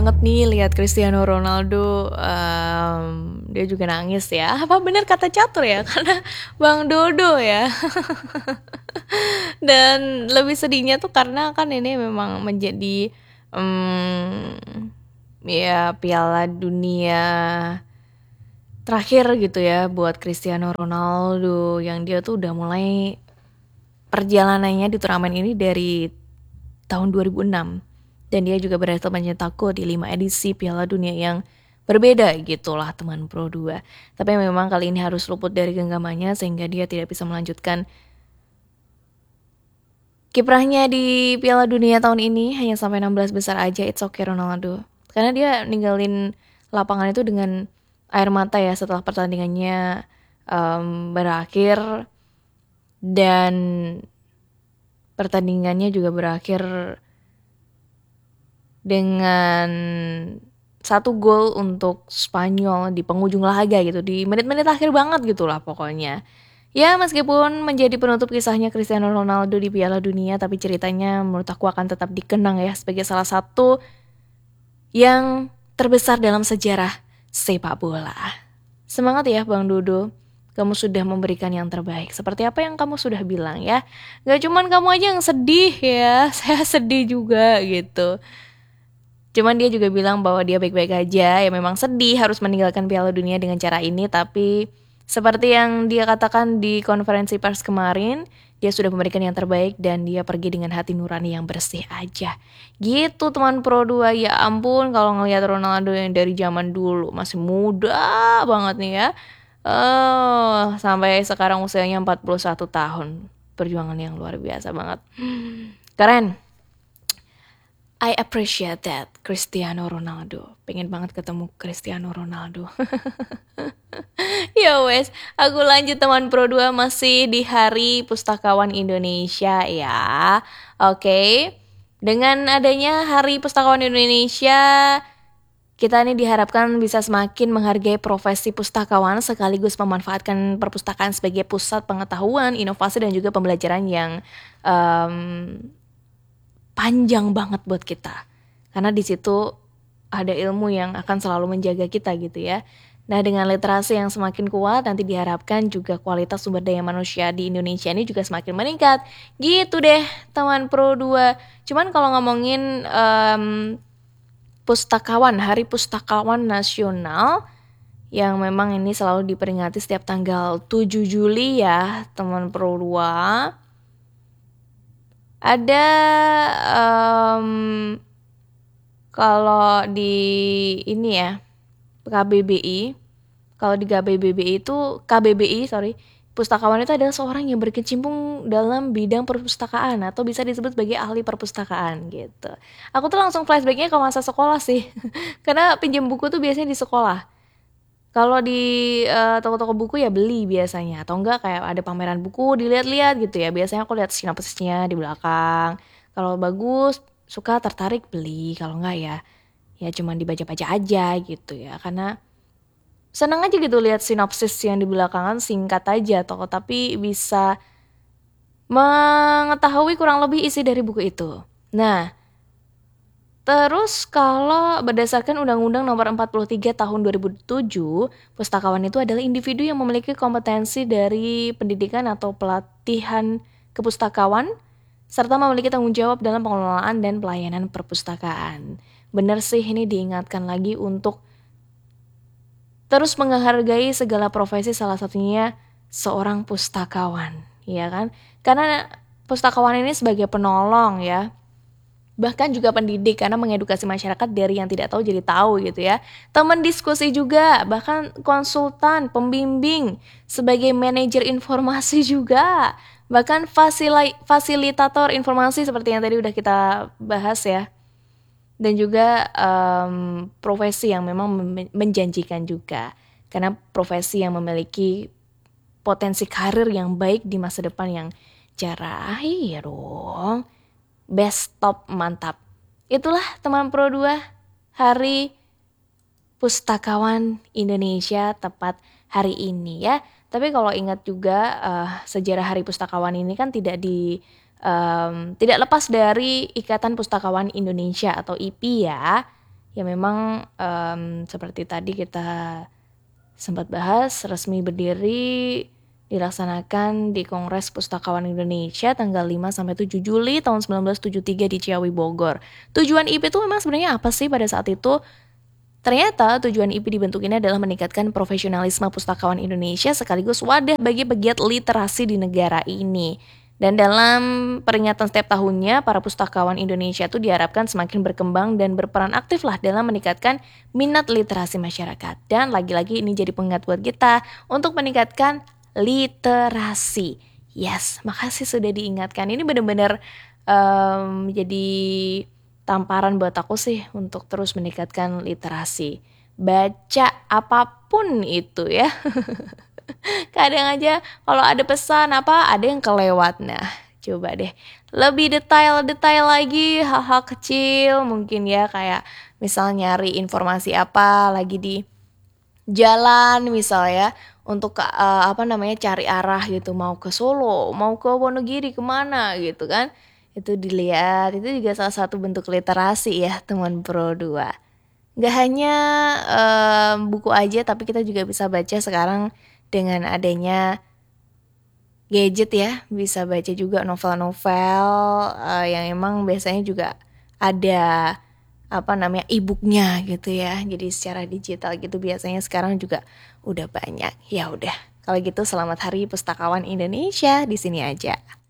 Banget nih lihat Cristiano Ronaldo, dia juga nangis ya. Apa bener kata catur ya? Karena Bang Dodo ya. Dan lebih sedihnya tuh karena kan ini memang menjadi ya Piala Dunia terakhir gitu ya buat Cristiano Ronaldo yang dia tuh udah mulai perjalanannya di turnamen ini dari tahun 2006 dan dia juga berhasil mencetak gol di 5 edisi Piala Dunia yang berbeda gitulah teman Pro 2. Tapi memang kali ini harus luput dari genggamannya sehingga dia tidak bisa melanjutkan kiprahnya di Piala Dunia tahun ini, hanya sampai 16 besar aja. It's okay Ronaldo. Karena dia ninggalin lapangan itu dengan air mata ya setelah pertandingannya berakhir dan pertandingannya juga berakhir dengan 1 gol untuk Spanyol di penghujung laga gitu, di menit-menit akhir banget gitulah pokoknya. Ya meskipun menjadi penutup kisahnya Cristiano Ronaldo di Piala Dunia, tapi ceritanya menurut aku akan tetap dikenang ya sebagai salah satu yang terbesar dalam sejarah sepak bola. Semangat ya Bang Dodo, kamu sudah memberikan yang terbaik. Seperti apa yang kamu sudah bilang ya. Gak cuman kamu aja yang sedih ya, saya sedih juga gitu. Cuman dia juga bilang bahwa dia baik-baik aja, ya memang sedih harus meninggalkan Piala Dunia dengan cara ini, tapi seperti yang dia katakan di konferensi pers kemarin, dia sudah memberikan yang terbaik dan dia pergi dengan hati nurani yang bersih aja. Gitu teman Pro 2, ya ampun kalau ngelihat Ronaldo yang dari zaman dulu masih muda banget nih ya. Sampai sekarang usianya 41 tahun. Perjuangan yang luar biasa banget. Keren. I appreciate that, Cristiano Ronaldo. Pengen banget ketemu Cristiano Ronaldo. Ya wes, aku lanjut teman Pro 2 masih di Hari Pustakawan Indonesia ya. Oke. Dengan adanya Hari Pustakawan Indonesia, kita nih diharapkan bisa semakin menghargai profesi pustakawan sekaligus memanfaatkan perpustakaan sebagai pusat pengetahuan, inovasi dan juga pembelajaran yang panjang banget buat kita. Karena di situ ada ilmu yang akan selalu menjaga kita gitu ya. Nah dengan literasi yang semakin kuat nanti diharapkan juga kualitas sumber daya manusia di Indonesia ini juga semakin meningkat. Gitu deh teman Pro 2. Cuman kalau ngomongin pustakawan, Hari Pustakawan Nasional yang memang ini selalu diperingati setiap tanggal 7 Juli ya teman Pro 2. Ada kalau di ini ya KBBI, kalau di KBBI pustakawan itu adalah seorang yang berkecimpung dalam bidang perpustakaan atau bisa disebut sebagai ahli perpustakaan gitu. Aku tuh langsung flashbacknya ke masa sekolah sih, karena pinjam buku tuh biasanya di sekolah. Kalau di toko-toko buku ya beli biasanya, atau enggak kayak ada pameran buku dilihat-lihat gitu ya. Biasanya aku lihat sinopsisnya di belakang. Kalau bagus, suka tertarik beli. Kalau enggak ya cuman dibaca-baca aja gitu ya. Karena senang aja gitu lihat sinopsis yang di belakangan singkat aja toko, tapi bisa mengetahui kurang lebih isi dari buku itu. Nah, terus kalau berdasarkan Undang-Undang Nomor 43 Tahun 2007, pustakawan itu adalah individu yang memiliki kompetensi dari pendidikan atau pelatihan kepustakawan serta memiliki tanggung jawab dalam pengelolaan dan pelayanan perpustakaan. Bener sih ini diingatkan lagi untuk terus menghargai segala profesi, salah satunya seorang pustakawan, ya kan? Karena pustakawan ini sebagai penolong ya, bahkan juga pendidik karena mengedukasi masyarakat dari yang tidak tahu jadi tahu gitu ya. Teman diskusi juga, bahkan konsultan, pembimbing, sebagai manajer informasi juga, bahkan fasilitator informasi seperti yang tadi udah kita bahas ya. Dan juga profesi yang memang menjanjikan juga, karena profesi yang memiliki potensi karir yang baik di masa depan yang cerah. Iya dong. Best, top, mantap. Itulah teman Pro 2, Hari Pustakawan Indonesia tepat hari ini ya. Tapi kalau ingat juga sejarah Hari Pustakawan ini kan tidak lepas dari Ikatan Pustakawan Indonesia atau IPI ya. Ya memang seperti tadi kita sempat bahas, resmi berdiri dilaksanakan di Kongres Pustakawan Indonesia tanggal 5 sampai 7 Juli tahun 1973 di Ciawi, Bogor. Tujuan IP itu memang sebenarnya apa sih pada saat itu? Ternyata tujuan IP dibentuk ini adalah meningkatkan profesionalisme pustakawan Indonesia sekaligus wadah bagi pegiat literasi di negara ini. Dan dalam peringatan setiap tahunnya, para pustakawan Indonesia itu diharapkan semakin berkembang dan berperan aktif lah dalam meningkatkan minat literasi masyarakat. Dan lagi-lagi ini jadi pengingat buat kita untuk meningkatkan literasi. Yes, makasih sudah diingatkan. Ini benar-benar jadi tamparan buat aku sih untuk terus meningkatkan literasi. Baca apapun itu ya. Kadang aja kalau ada pesan apa ada yang kelewat. Nah, coba deh lebih detail-detail lagi hal-hal kecil mungkin ya, kayak misal nyari informasi apa lagi di jalan misal ya, untuk cari arah gitu, mau ke Solo, mau ke Wonogiri, kemana gitu kan. Itu dilihat, itu juga salah satu bentuk literasi ya teman Pro 2. Gak hanya buku aja, tapi kita juga bisa baca sekarang dengan adanya gadget ya, bisa baca juga novel-novel yang emang biasanya juga ada e-booknya gitu ya. Jadi secara digital gitu biasanya sekarang juga udah banyak. Ya udah, kalau gitu selamat Hari Pustakawan Indonesia di sini aja.